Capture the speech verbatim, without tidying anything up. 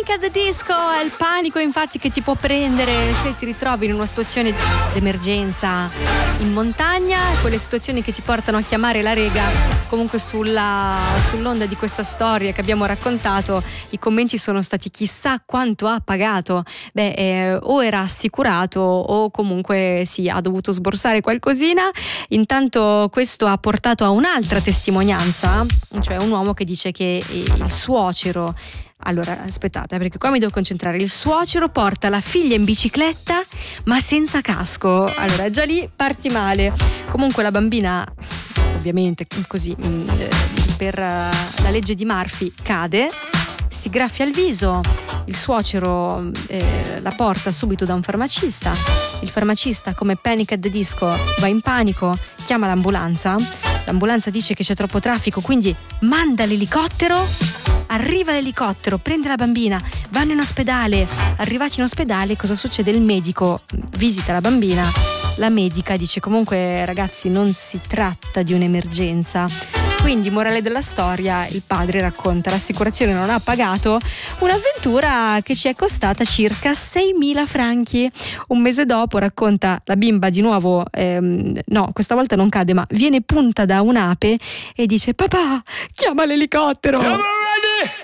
Panic at the Disco è il panico infatti che ti può prendere se ti ritrovi in una situazione di emergenza in montagna, quelle situazioni che ti portano a chiamare la rega. Comunque sulla, sull'onda di questa storia che abbiamo raccontato i commenti sono stati chissà quanto ha pagato. Beh, eh, o era assicurato o comunque sì, ha dovuto sborsare qualcosina. Intanto questo ha portato a un'altra testimonianza, cioè un uomo che dice che il suocero, allora aspettate perché qua mi devo concentrare, il suocero porta la figlia in bicicletta ma senza casco. Allora già lì parti male. Comunque la bambina ovviamente così per la legge di Murphy cade, si graffia il viso, il suocero eh, la porta subito da un farmacista, il farmacista come Panic at the Disco va in panico, chiama l'ambulanza, l'ambulanza dice che c'è troppo traffico quindi manda l'elicottero, arriva l'elicottero, prende la bambina, vanno in ospedale, arrivati in ospedale cosa succede? Il medico visita la bambina, la medica dice comunque ragazzi non si tratta di un'emergenza. Quindi, morale della storia, il padre racconta l'assicurazione non ha pagato un'avventura che ci è costata circa seimila franchi. Un mese dopo, racconta, la bimba di nuovo, ehm, no, questa volta non cade, ma viene punta da un'ape e dice papà, chiama l'elicottero.